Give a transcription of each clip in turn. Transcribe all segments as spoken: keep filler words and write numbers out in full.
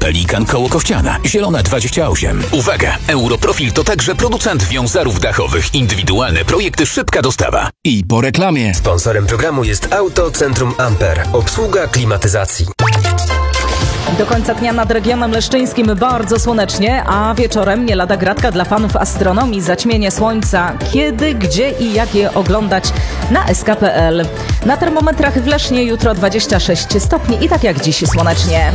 Pelikan koło Kościana, Zielona dwadzieścia osiem. Uwaga! Europrofil to także producent wiązarów dachowych. Indywidualne projekty, szybka dostawa. I po reklamie. Sponsorem programu jest Auto Centrum Amper. Obsługa klimatyzacji. Do końca dnia nad regionem leszczyńskim bardzo słonecznie, a wieczorem nie lada gratka dla fanów astronomii. Zaćmienie słońca. Kiedy, gdzie i jak je oglądać na es ka kropka pe el. Na termometrach w Lesznie jutro dwadzieścia sześć stopni i tak jak dziś słonecznie.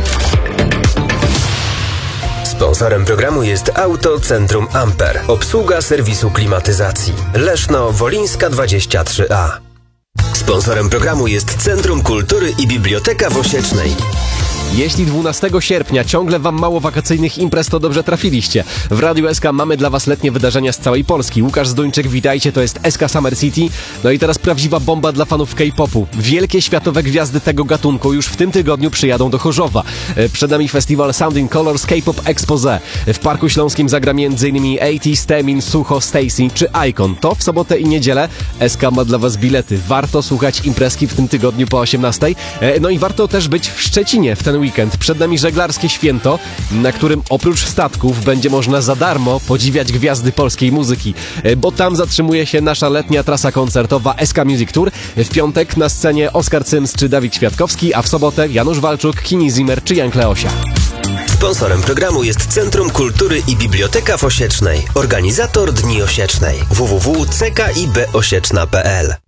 Sponsorem programu jest Auto Centrum Amper. Obsługa serwisu klimatyzacji. Leszno Wolińska dwadzieścia trzy a. Sponsorem programu jest Centrum Kultury i Biblioteka w Osiecznej. Jeśli dwunastego sierpnia ciągle wam mało wakacyjnych imprez, to dobrze trafiliście. W Radiu S K mamy dla was letnie wydarzenia z całej Polski. Łukasz Zduńczyk, witajcie, to jest S K Summer City. No i teraz prawdziwa bomba dla fanów K-popu. Wielkie światowe gwiazdy tego gatunku już w tym tygodniu przyjadą do Chorzowa. Przed nami festiwal Sound in Colors K-pop Exposé. W Parku Śląskim zagra m.in. osiemdziesiąt, Temin, Sucho, Stacy czy Icon. To w sobotę i niedzielę. S K ma dla was bilety. Warto słuchać imprezki w tym tygodniu po osiemnastej. No i warto też być w Szczecinie w ten weekend. Przed nami żeglarskie święto, na którym oprócz statków będzie można za darmo podziwiać gwiazdy polskiej muzyki, bo tam zatrzymuje się nasza letnia trasa koncertowa S K Music Tour. W piątek na scenie Oskar Cyms czy Dawid Kwiatkowski, a w sobotę Janusz Walczuk, Kini Zimmer czy Jan Kleosia. Sponsorem programu jest Centrum Kultury i Biblioteka w Osiecznej. Organizator Dni Osiecznej. w w w kropka c k i b osieczna kropka p l.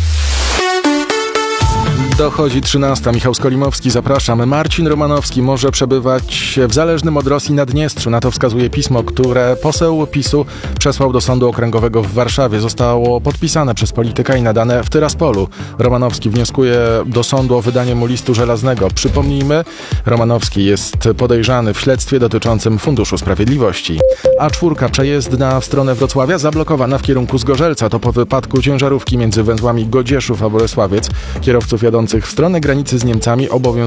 Dochodzi trzynasta. Michał Skolimowski, zapraszam. Marcin Romanowski może przebywać w zależnym od Rosji Naddniestrzu. Na to wskazuje pismo, które poseł PiSu przesłał do Sądu Okręgowego w Warszawie. Zostało podpisane przez polityka i nadane w Tyraspolu. Romanowski wnioskuje do sądu o wydanie mu listu żelaznego. Przypomnijmy, Romanowski jest podejrzany w śledztwie dotyczącym Funduszu Sprawiedliwości. A czwórka przejezdna w stronę Wrocławia zablokowana w kierunku Zgorzelca. To po wypadku ciężarówki między węzłami Godzieszów a Bolesławiec. Kierowców jadących w stronę granicy z Niemcami obowiązuje